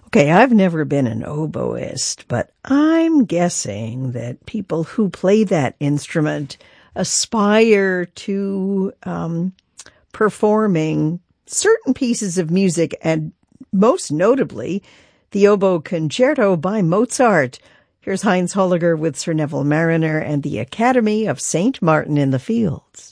Okay, I've never been an oboist, but I'm guessing that people who play that instrument aspire to performing certain pieces of music, and most notably, the Oboe Concerto by Mozart. Here's Heinz Holliger with Sir Neville Marriner and the Academy of St. Martin in the Fields.